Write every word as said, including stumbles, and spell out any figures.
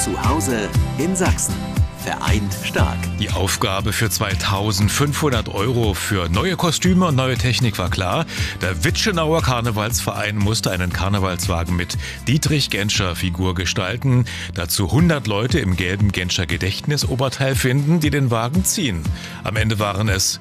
Zu Hause in Sachsen. Vereint stark. Die Aufgabe für zweitausendfünfhundert Euro für neue Kostüme und neue Technik war klar. Der Witschenauer Karnevalsverein musste einen Karnevalswagen mit Dietrich Genscher Figur gestalten. Dazu hundert Leute im gelben Genscher Gedächtnisoberteil finden, die den Wagen ziehen. Am Ende waren es